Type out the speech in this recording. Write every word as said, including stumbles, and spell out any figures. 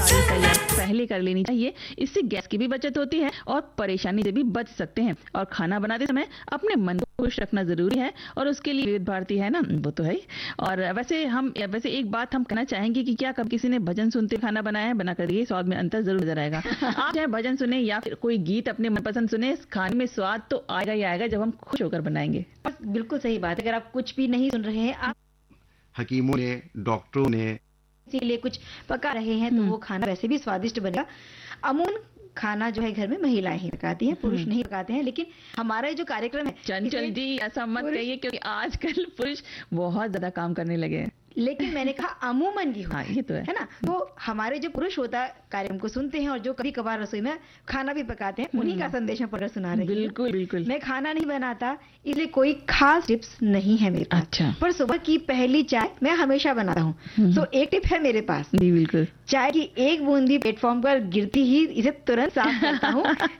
सारी तैयारी पहले कर लेनी चाहिए। इससे गैस की भी बचत होती है और परेशानी से भी बच सकते हैं। और खाना बनाते समय अपने मन को खुश रखना जरूरी है और उसके लिए विविध भारती है ना, वो तो है ही। और वैसे हम वैसे एक बात हम कहना चाहेंगे कि क्या कभी किसी ने भजन सुनते खाना बनाया है? बना करिए, स्वाद में अंतर जरूर नजर आएगा। आप चाहे भजन सुने या फिर कोई गीत अपने मनपसंद सुने, खाने में स्वाद तो आएगा ही आएगा जब हम खुश होकर बनाएंगे। बिल्कुल सही बात है। अगर आप कुछ भी नहीं सुन रहे हैं, आप हकीमों ने, डॉक्टरों ने इसीलिए कुछ पका रहे हैं तो वो खाना वैसे भी स्वादिष्ट बनेगा। अमूमन खाना जो है घर में महिलाएं ही पकाती हैं, पुरुष नहीं पकाते हैं। लेकिन हमारा जो कार्यक्रम है, चंचल जी ऐसा मत कहिए, क्योंकि आजकल पुरुष बहुत ज्यादा काम करने लगे हैं। लेकिन मैंने कहा अमूमन ही हाँ, ये तो है, है ना। तो हमारे जो पुरुष होता है कार्यक्रम को सुनते हैं और जो कभी कभार रसोई में खाना भी पकाते हैं, उन्हीं का संदेश मैं पढ़कर सुना रही हूं। बिल्कुल बिल्कुल। मैं खाना नहीं बनाता, इसलिए कोई खास टिप्स नहीं है मेरे पास। अच्छा। पर सुबह की पहली चाय मैं हमेशा बनाता हूँ। तो एक टिप है मेरे पास। जी बिल्कुल। चाय की एक बूंदी प्लेटफॉर्म पर गिरती ही इसे तुरंत साफ करता हूँ